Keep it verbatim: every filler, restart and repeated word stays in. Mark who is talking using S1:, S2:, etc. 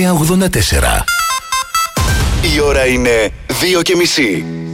S1: εννιά ογδόντα τέσσερα.
S2: Η ώρα είναι δύο και μισή.